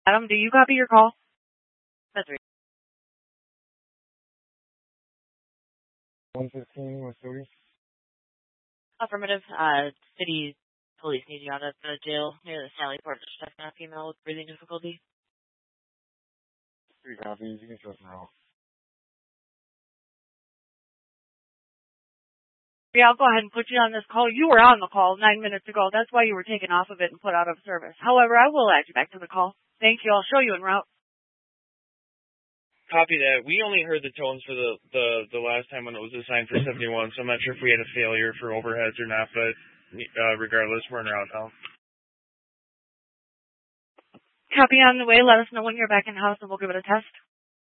Adam, do you copy your call? That's right. 115 Missouri. Affirmative. City police need you out at the jail near the Stanley Port to check on a female with breathing difficulty. 3 copies. You can trust me out. Yeah, I'll go ahead and put you on this call. You were on the call 9 minutes ago. That's why you were taken off of it and put out of service. However, I will add you back to the call. Thank you. I'll show you en route. Copy that. We only heard the tones for the last time when it was assigned for 71, so I'm not sure if we had a failure for overheads or not, but regardless, we're en route now. Copy on the way. Let us know when you're back in house and we'll give it a test.